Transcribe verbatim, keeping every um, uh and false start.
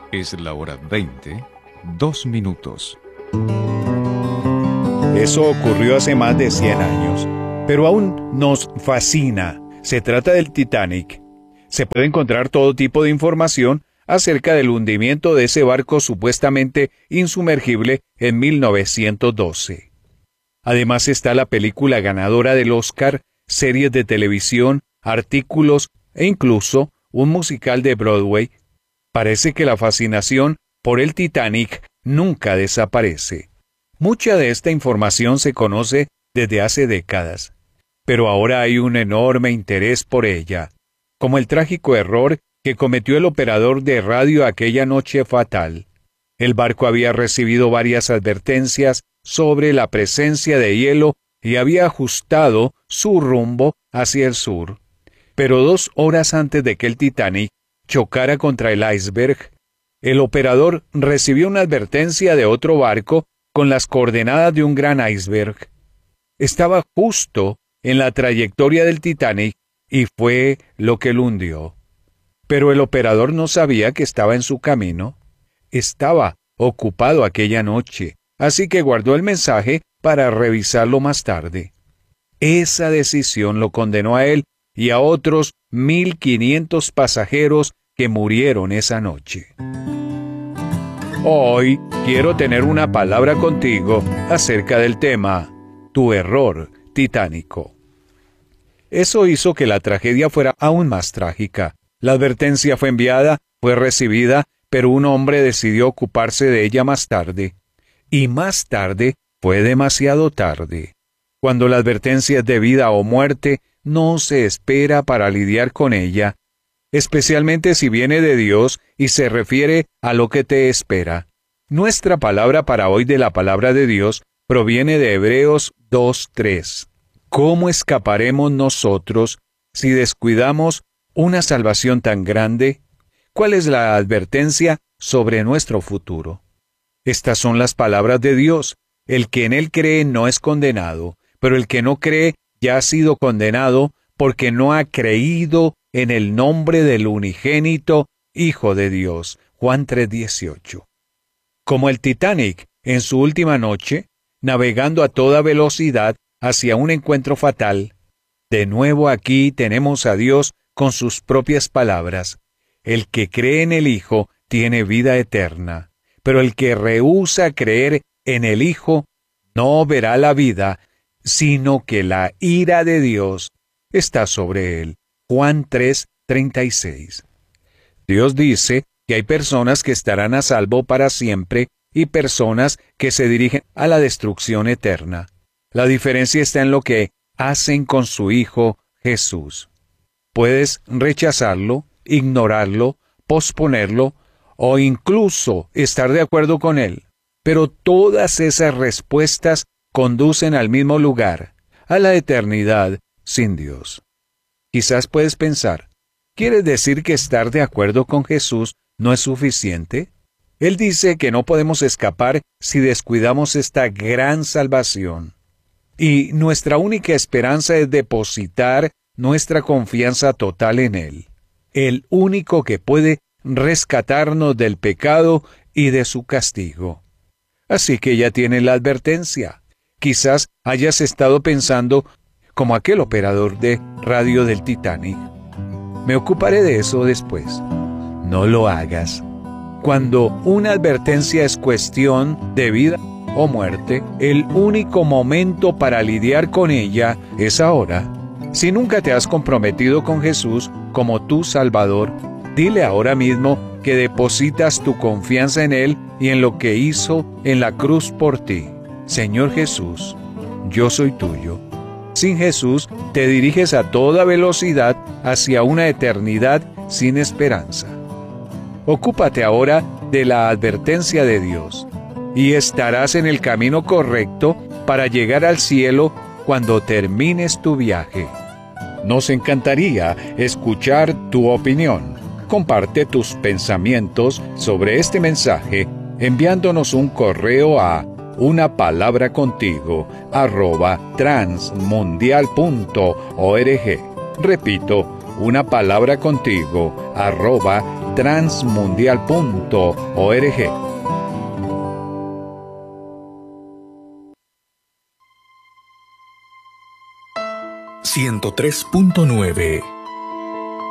Es la hora veinte, dos minutos. Eso ocurrió hace más de cien años, pero aún nos fascina. Se trata del Titanic. Se puede encontrar todo tipo de información acerca del hundimiento de ese barco supuestamente insumergible en mil novecientos doce. Además está la película ganadora del Oscar, series de televisión, artículos e incluso un musical de Broadway. Parece que la fascinación por el Titanic nunca desaparece. Mucha de esta información se conoce desde hace décadas, pero ahora hay un enorme interés por ella, como el trágico error que cometió el operador de radio aquella noche fatal. El barco había recibido varias advertencias sobre la presencia de hielo y había ajustado su rumbo hacia el sur. Pero dos horas antes de que el Titanic chocara contra el iceberg, el operador recibió una advertencia de otro barco con las coordenadas de un gran iceberg. Estaba justo en la trayectoria del Titanic y fue lo que lo hundió. Pero el operador no sabía que estaba en su camino. Estaba ocupado aquella noche, así que guardó el mensaje para revisarlo más tarde. Esa decisión lo condenó a él y a otros mil quinientos pasajeros que murieron esa noche. Hoy quiero tener una palabra contigo acerca del tema, tu error titánico. Eso hizo que la tragedia fuera aún más trágica. La advertencia fue enviada, fue recibida, pero un hombre decidió ocuparse de ella más tarde. Y más tarde fue demasiado tarde. Cuando la advertencia es de vida o muerte, no se espera para lidiar con ella, especialmente si viene de Dios y se refiere a lo que te espera. Nuestra palabra para hoy de la palabra de Dios proviene de Hebreos dos tres. ¿Cómo escaparemos nosotros si descuidamos una salvación tan grande? ¿Cuál es la advertencia sobre nuestro futuro? Estas son las palabras de Dios. El que en él cree no es condenado, pero el que no cree ya ha sido condenado porque no ha creído en el nombre del unigénito Hijo de Dios. Juan tres dieciocho. Como el Titanic en su última noche, navegando a toda velocidad hacia un encuentro fatal, de nuevo aquí tenemos a Dios con sus propias palabras. El que cree en el Hijo tiene vida eterna, pero el que rehúsa creer en el Hijo no verá la vida, sino que la ira de Dios está sobre él. Juan tres treinta y seis. Dios dice que hay personas que estarán a salvo para siempre y personas que se dirigen a la destrucción eterna. La diferencia está en lo que hacen con su Hijo Jesús. Puedes rechazarlo, ignorarlo, posponerlo o incluso estar de acuerdo con él, pero todas esas respuestas conducen al mismo lugar, a la eternidad sin Dios. Quizás puedes pensar, ¿quieres decir que estar de acuerdo con Jesús no es suficiente? Él dice que no podemos escapar si descuidamos esta gran salvación. Y nuestra única esperanza es depositar nuestra confianza total en Él, el único que puede rescatarnos del pecado y de su castigo. Así que ya tienes la advertencia. Quizás hayas estado pensando como aquel operador de radio del Titanic. Me ocuparé de eso después. No lo hagas. Cuando una advertencia es cuestión de vida o muerte, el único momento para lidiar con ella es ahora. Si nunca te has comprometido con Jesús como tu Salvador, dile ahora mismo que depositas tu confianza en Él y en lo que hizo en la cruz por ti. Señor Jesús, yo soy tuyo. Sin Jesús, te diriges a toda velocidad hacia una eternidad sin esperanza. Ocúpate ahora de la advertencia de Dios, y estarás en el camino correcto para llegar al cielo cuando termines tu viaje. Nos encantaría escuchar tu opinión. Comparte tus pensamientos sobre este mensaje enviándonos un correo a una palabra contigo arroba transmundial punto org. Repito, una palabra contigo arroba transmundial punto org. ciento tres punto nueve